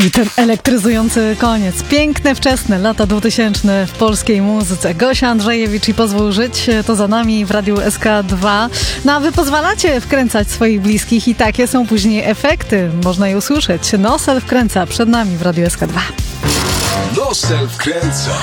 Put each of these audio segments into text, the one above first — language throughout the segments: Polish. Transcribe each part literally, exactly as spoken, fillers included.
I ten elektryzujący koniec. Piękne, wczesne lata dwutysięczne w polskiej muzyce. Gosia Andrzejewicz i Pozwól żyć to za nami w Radiu S K dwa. No a wy pozwalacie wkręcać swoich bliskich i takie są później efekty. Można je usłyszeć. Nosel wkręca przed nami w Radiu S K dwa. Nosel wkręca.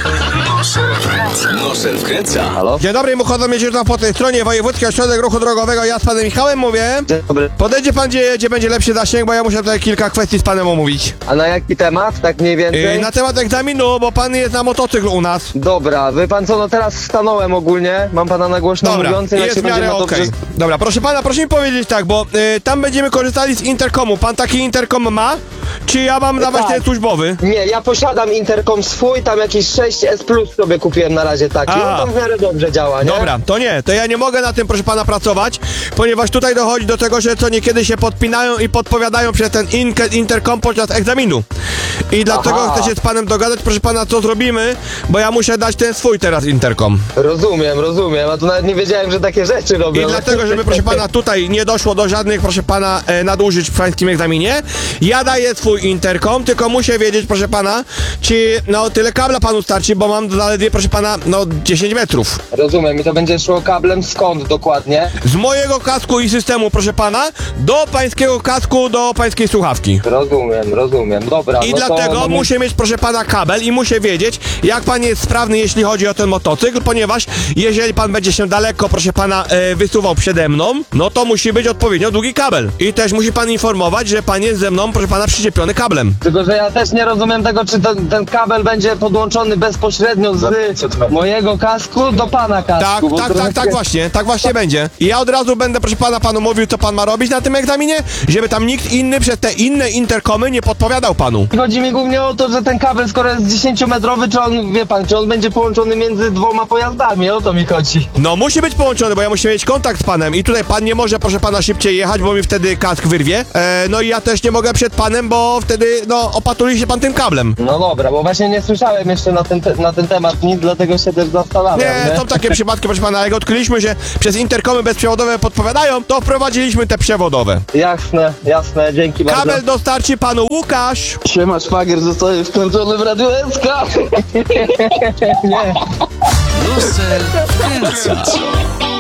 Nosel wkręca. Nosel wkręca. Halo? Dzień dobry, Muchodo Miedzierna po tej stronie Wojewódzki Ośrodek Ruchu Drogowego. Ja z panem Michałem mówię. Dzień dobry. Podejdzie pan, gdzie, gdzie będzie lepszy zasięg, bo ja muszę tutaj kilka kwestii z panem omówić. A na jaki temat, tak mniej więcej? Yy, na temat egzaminu, bo pan jest na motocykl u nas. Dobra, wie pan co, no teraz stanąłem ogólnie, mam pana na głośno Dobra, mówiący, jak jest się w będzie miarę na okej. dobrze... Dobra, proszę pana, proszę mi powiedzieć tak, bo yy, tam będziemy korzystali z interkomu. Pan taki interkom ma? Czy ja mam dawać tak. ten służbowy? Nie, ja posiadam interkom swój, tam jakiś sześć S plus sobie kupiłem na razie taki, A. on tam w miarę dobrze działa, nie? Dobra, to nie, to ja nie mogę na tym, proszę pana, pracować, ponieważ tutaj dochodzi do tego, że co niekiedy się podpinają i podpowiadają przez ten inke- interkom podczas egzaminu. I dlatego Aha. chcę się z panem dogadać, proszę pana, co zrobimy, bo ja muszę dać ten swój teraz interkom. Rozumiem, rozumiem, a tu nawet nie wiedziałem, że takie rzeczy robią. I dlatego, żeby, proszę pana, tutaj nie doszło do żadnych, proszę pana, e, nadużyć w pańskim egzaminie, ja daję swój interkom, tylko muszę wiedzieć, proszę pana, czy, no, tyle kabla panu starczy, bo mam zaledwie, proszę pana, no, dziesięć metrów. Rozumiem, i to będzie szło kablem skąd dokładnie? Z mojego kasku i systemu, proszę pana, do pańskiego kasku, do pańskiej słuchawki. Rozumiem, rozumiem, dobra. I no to dlatego mamy- muszę mieć, proszę pana, kabel i muszę wiedzieć, jak pan jest sprawny, jeśli chodzi o ten motocykl, ponieważ jeżeli pan będzie się daleko, proszę pana, e, wysuwał przede mną, no to musi być odpowiednio długi kabel. I też musi pan informować, że pan jest ze mną, proszę pana, przyczepiony kablem. Tylko, że ja też nie rozumiem tego, czy ten, ten kabel będzie podłączony bezpośrednio z mojego kasku do pana kasku. Tak, bo tak, trochę- tak, tak właśnie, tak właśnie będzie. I ja od razu będę, proszę pana, panu mówił, co pan ma robić na tym egzaminie, żeby tam nikt inny przez te inne interkomy nie podpowiadał panu. Chodzi mi głównie o to, że ten kabel, skoro jest dziesięciometrowy, czy on, wie pan, czy on będzie połączony między dwoma pojazdami, o to mi chodzi. No musi być połączony, bo ja muszę mieć kontakt z panem i tutaj pan nie może, proszę pana, szybciej jechać, bo mi wtedy kask wyrwie. E, no i ja też nie mogę przed panem, bo wtedy, no, opatuli się pan tym kablem. No dobra, bo właśnie nie słyszałem jeszcze na ten, te, na ten temat nic, dlatego się też zastanawiam, Nie, nie? są takie przypadki, proszę pana, jak odkryliśmy, że przez interkomy bezprzewodowe podpowiadają, to wprowadziliśmy te przewodowe. Jasne, jasne, dzięki bardzo. Kabel dostarczy panu Łukasz. Siema, szwagier zostaje wkręcony w Radio S K. Nie. Nosel wkręca.